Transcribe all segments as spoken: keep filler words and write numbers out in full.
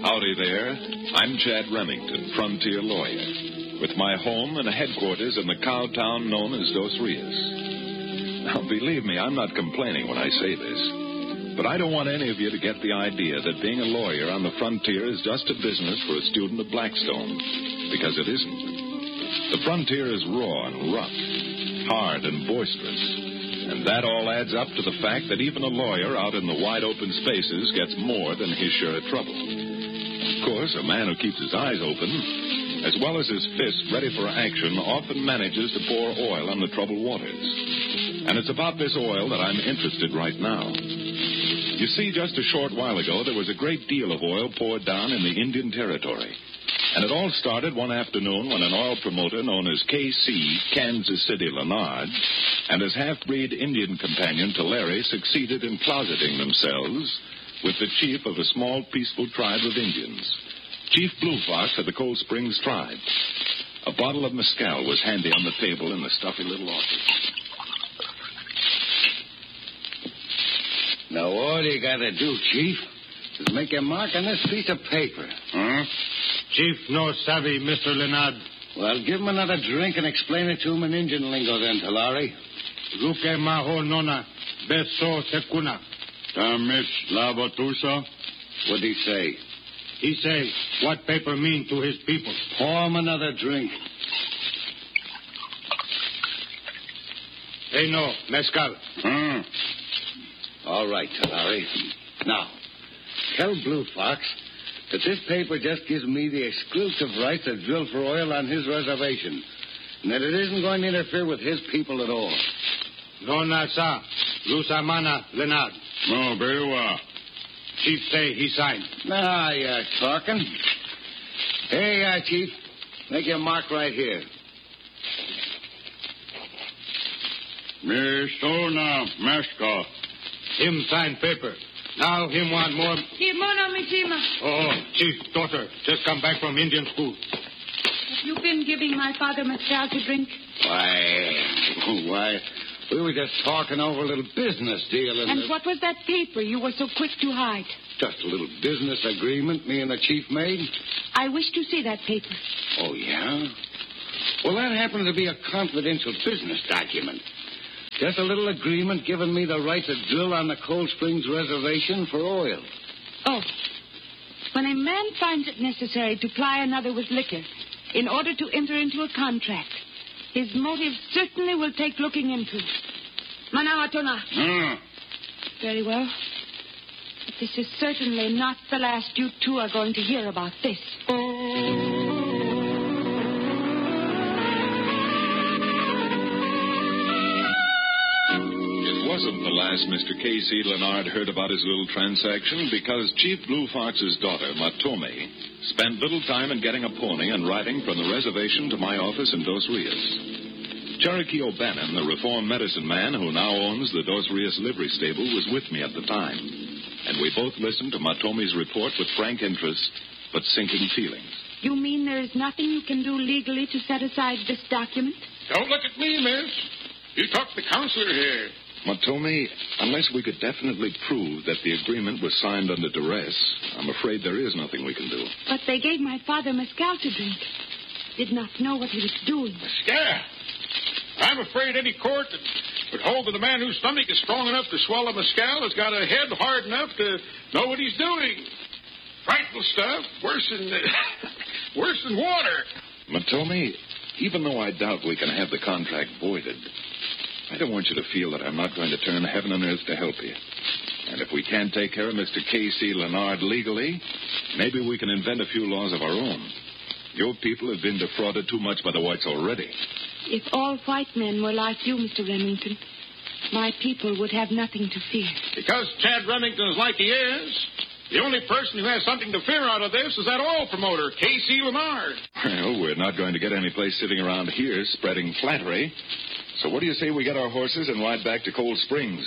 Howdy there. I'm Chad Remington, frontier lawyer, with my home and headquarters in the cow town known as Dos Rios. Now, believe me, I'm not complaining when I say this, but I don't want any of you to get the idea that being a lawyer on the frontier is just a business for a student of Blackstone, because it isn't. The frontier is raw and rough, hard and boisterous, and that all adds up to the fact that even a lawyer out in the wide-open spaces gets more than his share of trouble. Of course, a man who keeps his eyes open, as well as his fists ready for action, often manages to pour oil on the troubled waters. And it's about this oil that I'm interested right now. You see, just a short while ago, there was a great deal of oil poured down in the Indian Territory. And it all started one afternoon when an oil promoter known as K C, Kansas City Leonard, and his half-breed Indian companion, Tulare, succeeded in closeting themselves with the chief of a small, peaceful tribe of Indians, Chief Blue Fox of the Cold Springs tribe. A bottle of mezcal was handy on the table in the stuffy little office. Now, all you gotta do, Chief, is make a mark on this piece of paper. Huh? Chief, no savvy, Mister Leonard. Well, give him another drink and explain it to him in Indian lingo then, Tulare. Ruke maho nona, beso sekuna. Tamish lavatusha. What'd he say? He say, what paper mean to his people? Pour him another drink. Hey, no, mezcal. Hmm. All right, Tulare. Now, tell Blue Fox that this paper just gives me the exclusive right to drill for oil on his reservation, and that it isn't going to interfere with his people at all. No, na sa. Lusamana Leonard. No, very well. Chief say he signed. Now you're talking. Hey, uh, Chief, make your mark right here. Mishona Meshka. Him sign paper. Now him want more. Kimono Mishima. Oh, Chief, daughter, just come back from Indian school. Have you been giving my father mezcal to drink? Why, why, we were just talking over a little business deal. And, and what was that paper you were so quick to hide? Just a little business agreement me and the chief made. I wish to see that paper. Oh, yeah? Well, that happened to be a confidential business document. Just a little agreement giving me the right to drill on the Cold Springs reservation for oil. Oh. When a man finds it necessary to ply another with liquor in order to enter into a contract, his motive certainly will take looking into. Manawatona. Hmm. Very well. But this is certainly not the last you two are going to hear about this. It wasn't the last Mister K C Leonard heard about his little transaction, because Chief Blue Fox's daughter, Matome, spent little time in getting a pony and riding from the reservation to my office in Dos Rios. Cherokee O'Bannon, the reformed medicine man who now owns the Dos Rios livery stable, was with me at the time, and we both listened to Matome's report with frank interest, but sinking feelings. You mean there is nothing you can do legally to set aside this document? Don't look at me, miss. You talk to the counselor here. Matome, unless we could definitely prove that the agreement was signed under duress, I'm afraid there is nothing we can do. But they gave my father mezcal to drink. Did not know what he was doing. Mezcal? I'm afraid any court that would hold that a man whose stomach is strong enough to swallow mezcal has got a head hard enough to know what he's doing. Frightful stuff. Worse than, worse than water. Matome, even though I doubt we can have the contract voided, I don't want you to feel that I'm not going to turn heaven and earth to help you. And if we can't take care of Mister K C Leonard legally, maybe we can invent a few laws of our own. Your people have been defrauded too much by the whites already. If all white men were like you, Mister Remington, my people would have nothing to fear. Because Chad Remington is like he is, the only person who has something to fear out of this is that oil promoter, K C Leonard. Well, we're not going to get any place sitting around here spreading flattery. So what do you say we get our horses and ride back to Cold Springs?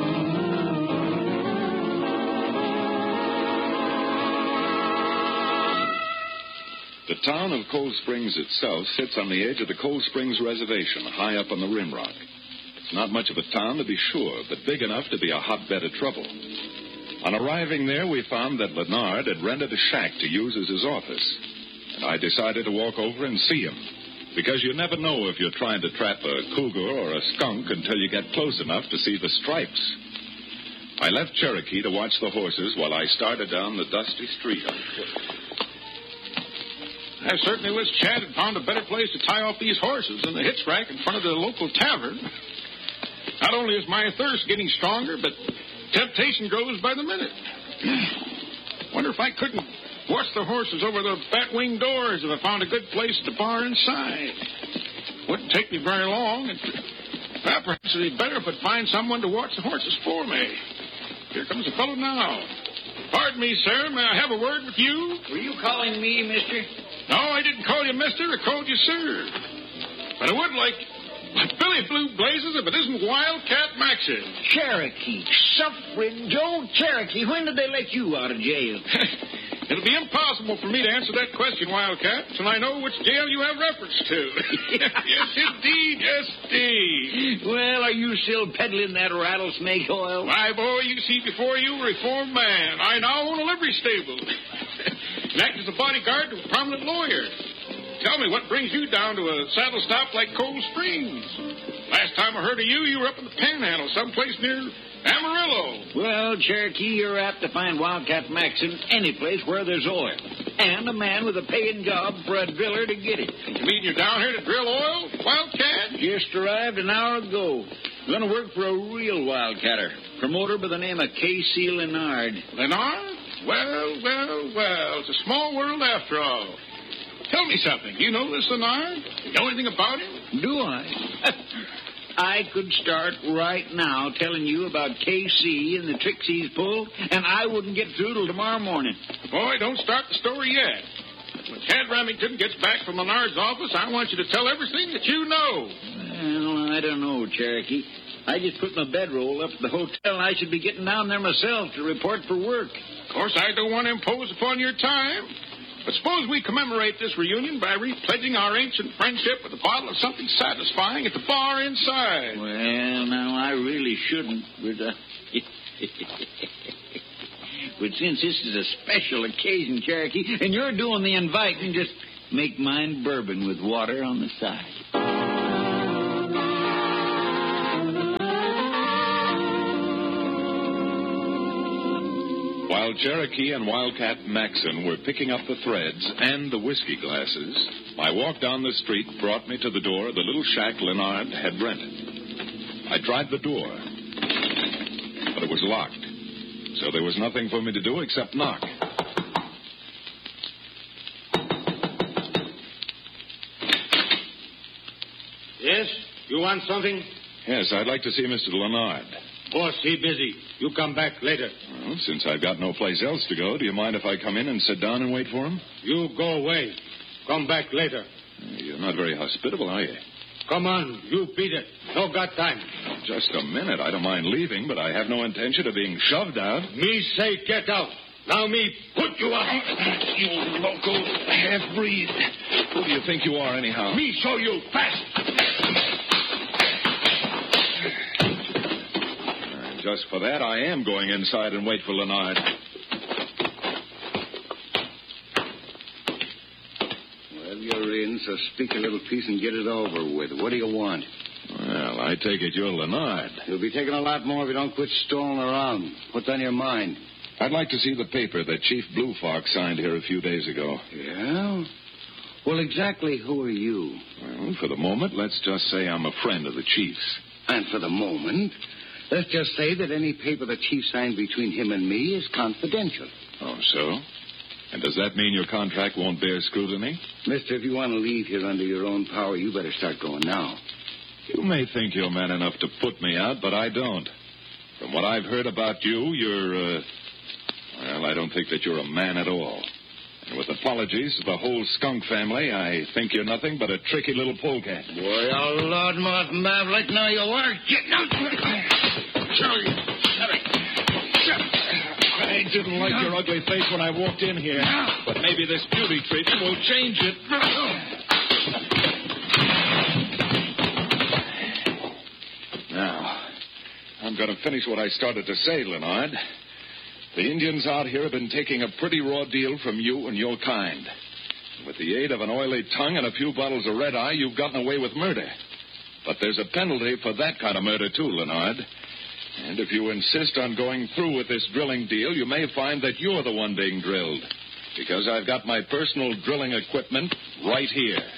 The town of Cold Springs itself sits on the edge of the Cold Springs Reservation, high up on the rim rock. It's not much of a town, to be sure, but big enough to be a hotbed of trouble. On arriving there, we found that Leonard had rented a shack to use as his office. And I decided to walk over and see him. Because you never know if you're trying to trap a cougar or a skunk until you get close enough to see the stripes. I left Cherokee to watch the horses while I started down the dusty street on foot. I certainly wish Chad had found a better place to tie off these horses than the hitch rack in front of the local tavern. Not only is my thirst getting stronger, but temptation grows by the minute. Wonder if I couldn't watch the horses over the bat-wing doors if I found a good place at the bar inside. Wouldn't take me very long. And well, perhaps it'd be better if I'd find someone to watch the horses for me. Here comes a fellow now. Pardon me, sir. May I have a word with you? Were you calling me, mister? No, I didn't call you mister. I called you sir. But I would like... Billy Blue Blazes if it isn't Wildcat Maxon. Cherokee. Suffering Joe Cherokee. When did they let you out of jail? It'll be impossible for me to answer that question, Wildcat, until I know which jail you have reference to. Yes, indeed. Yes, indeed. Well, are you still peddling that rattlesnake oil? My boy, you see before you a reformed man. I now own a livery stable. And act as a bodyguard to a prominent lawyer. Tell me, what brings you down to a saddle stop like Cold Springs? Last time I heard of you, you were up in the Panhandle, someplace near Amarillo. Well, Cherokee, you're apt to find Wildcat Maxon any place where there's oil. And a man with a paying job for a driller to get it. You mean you're down here to drill oil, Wildcat? Just arrived an hour ago. Going to work for a real wildcatter. Promoter by the name of K C Leonard. Leonard? Well, well, well. It's a small world after all. Tell me something. Do you know this Leonard? You know anything about him? Do I? I could start right now telling you about K C and the tricks he's pulled, and I wouldn't get through till tomorrow morning. Boy, don't start the story yet. When Chad Remington gets back from Leonard's office, I want you to tell everything that you know. Well, I don't know, Cherokee. I just put my bedroll up at the hotel, and I should be getting down there myself to report for work. Of course, I don't want to impose upon your time. But suppose we commemorate this reunion by repledging our ancient friendship with a bottle of something satisfying at the bar inside. Well, now, I really shouldn't, but, uh, but since this is a special occasion, Cherokee, and you're doing the inviting, just make mine bourbon with water on the side. While Cherokee and Wildcat Maxon were picking up the threads and the whiskey glasses, my walk down the street brought me to the door of the little shack Leonard had rented. I tried the door, but it was locked, so there was nothing for me to do except knock. Yes? You want something? Yes, I'd like to see Mister Leonard. Boss, he busy. You come back later. Well, since I've got no place else to go, do you mind if I come in and sit down and wait for him? You go away. Come back later. You're not very hospitable, are you? Come on. You beat it. No got time. Just a minute. I don't mind leaving, but I have no intention of being shoved out. Me say get out. Now me put you out. You local half-breed. Who do you think you are, anyhow? Me show you fast. Just for that, I am going inside and wait for Leonard. Well, you're in, so speak a little piece and get it over with. What do you want? Well, I take it you're Leonard. You'll be taking a lot more if you don't quit stalling around. What's on your mind? I'd like to see the paper that Chief Blue Fox signed here a few days ago. Yeah? Well, exactly who are you? Well, for the moment, let's just say I'm a friend of the Chief's. And for the moment, let's just say that any paper the Chief signed between him and me is confidential. Oh, so? And does that mean your contract won't bear scrutiny? Mister, if you want to leave here under your own power, you better start going now. You may think you're man enough to put me out, but I don't. From what I've heard about you, you're, uh... Well, I don't think that you're a man at all. And with apologies to the whole skunk family, I think you're nothing but a tricky little polecat. Boy, a loudmouth maverick, now you are. Get out! Charlie, shut it. Shut it. I didn't like your ugly face when I walked in here, but maybe this beauty treatment will change it. Now, I'm going to finish what I started to say, Leonard. The Indians out here have been taking a pretty raw deal from you and your kind. With the aid of an oily tongue and a few bottles of red-eye, you've gotten away with murder. But there's a penalty for that kind of murder, too, Leonard. And if you insist on going through with this drilling deal, you may find that you're the one being drilled. Because I've got my personal drilling equipment right here.